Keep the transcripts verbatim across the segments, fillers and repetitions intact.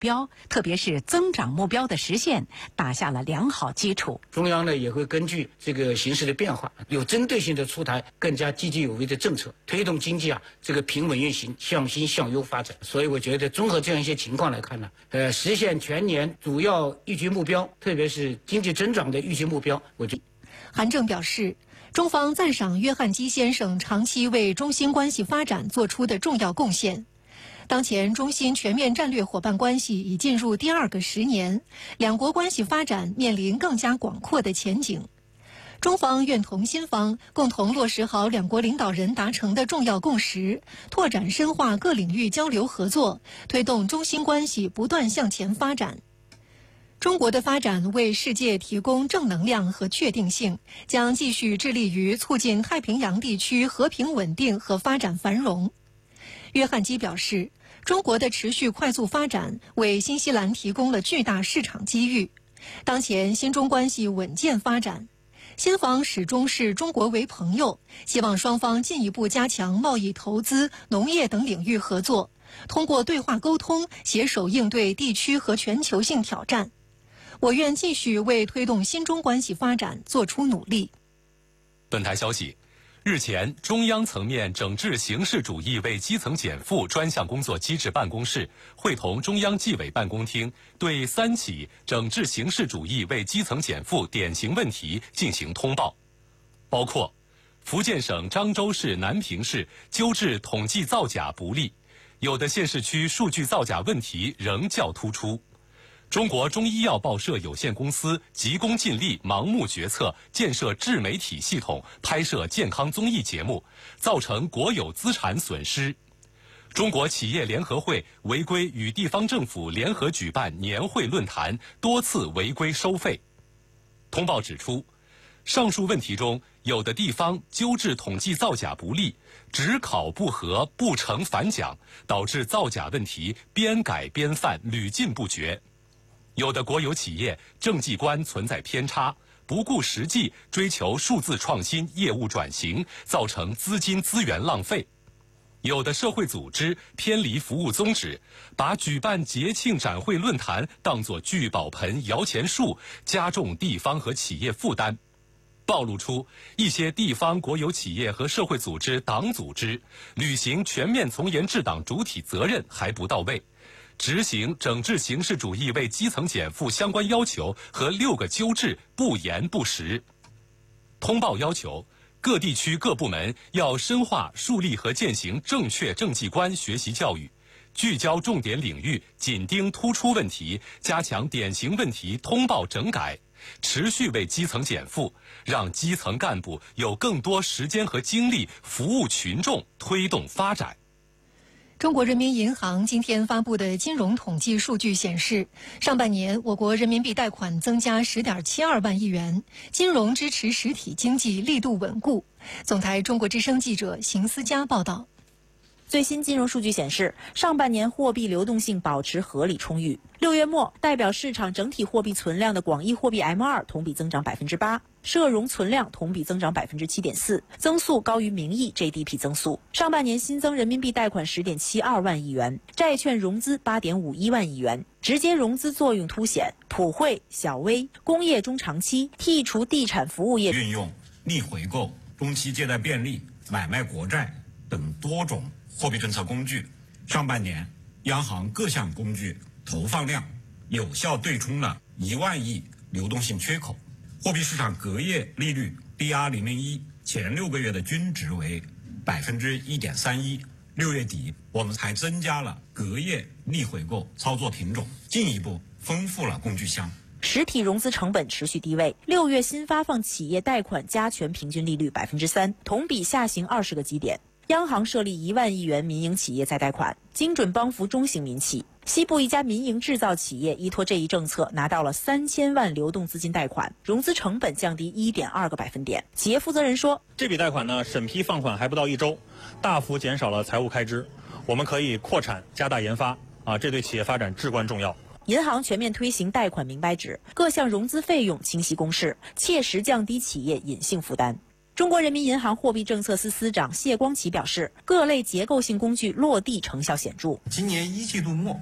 标，特别是增长目标的实现，打下了良好基础。 中央呢也会根据这个形势的变化，有针对性的出台更加积极有为的政策，推动经济啊这个平稳运行，向新向优发展。所以我觉得综合这样一些情况来看呢，呃，实现全年主要预期目标，特别是经济增长的预期目标，我觉得。 韩正表示，中方赞赏约翰基先生长期为中新关系发展做出的重要贡献。当前中新全面战略伙伴关系已进入第二个十年，两国关系发展面临更加广阔的前景。中方愿同新方共同落实好两国领导人达成的重要共识，拓展深化各领域交流合作，推动中新关系不断向前发展。中国的发展为世界提供正能量和确定性，将继续致力于促进太平洋地区和平稳定和发展繁荣。约翰基表示，中国的持续快速发展为新西兰提供了巨大市场机遇。当前新中关系稳健发展，新方始终视中国为朋友，希望双方进一步加强贸易、投资、农业等领域合作，通过对话沟通，携手应对地区和全球性挑战。我愿继续为推动新中关系发展做出努力。 本台消息，日前，中央层面整治形式主义为基层减负专项工作机制办公室会同中央纪委办公厅对三起整治形式主义为基层减负典型问题进行通报，包括福建省漳州市南平市纠治统计造假不力，有的县市区数据造假问题仍较突出。中国中医药报社有限公司急功近利、盲目决策，建设智媒体系统，拍摄健康综艺节目，造成国有资产损失。中国企业联合会违规与地方政府联合举办年会论坛，多次违规收费。通报指出，上述问题中，有的地方纠治统计造假不力，只考不核，不成反奖，导致造假问题边改边犯，屡禁不绝。有的国有企业政绩观存在偏差，不顾实际追求数字创新、业务转型，造成资金资源浪费。有的社会组织偏离服务宗旨，把举办节庆展会论坛当作聚宝盆、摇钱树，加重地方和企业负担。暴露出一些地方国有企业和社会组织党组织履行全面从严治党主体责任还不到位，执行整治形式主义为基层减负相关要求和六个纠治不严不实。通报要求，各地区各部门要深化树立和践行正确政绩观学习教育，聚焦重点领域，紧盯突出问题，加强典型问题通报整改，持续为基层减负，让基层干部有更多时间和精力服务群众，推动发展。 中国人民银行今天发布的金融统计数据显示，上半年我国人民币贷款增加 十点七二万亿元，金融支持实体经济力度稳固。总台中国之声记者邢思佳报道。 最新金融数据显示，上半年货币流动性保持合理充裕。六月末，代表市场整体货币存量的广义货币 M 二 同比增长 百分之八， 社融存量同比增长 百分之七点四， 增速高于名义 G D P 增速。上半年新增人民币贷款 十点七二万亿元，债券融资 八点五一万亿元，直接融资作用凸显，普惠、小微、工业中长期剔除地产服务业， 运用逆回购、中期借贷便利、买卖国债等多种货币政策工具，上半年央行各项工具投放量有效对冲了一万亿流动性缺口。货币市场隔夜利率 D R 零零一 前六个月的均值为 百分之一点三一， 六月底我们还增加了隔夜逆回购操作品种，进一步丰富了工具箱。 实体融资成本持续低位，六月新发放企业贷款加权平均利率 百分之三， 同比下行二十个基点。央行设立一万亿元民营企业再贷款，精准帮扶中型民企。西部一家民营制造企业依托这一政策，拿到了三千万流动资金贷款，融资成本降低 一点二个百分点。企业负责人说， 这笔贷款呢，审批放款还不到一周，大幅减少了财务开支，我们可以扩产加大研发啊，这对企业发展至关重要。 银行全面推行贷款明白纸，各项融资费用清晰公示，切实降低企业隐性负担。中国人民银行货币政策司司长谢光启表示，各类结构性工具落地成效显著。 今年一季度末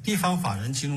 地方法人金融